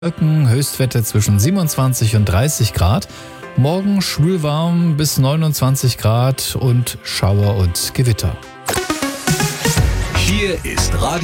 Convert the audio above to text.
Wolken, Höchstwerte zwischen 27 und 30 Grad. Morgen schwülwarm bis 29 Grad und Schauer und Gewitter. Hier ist Radio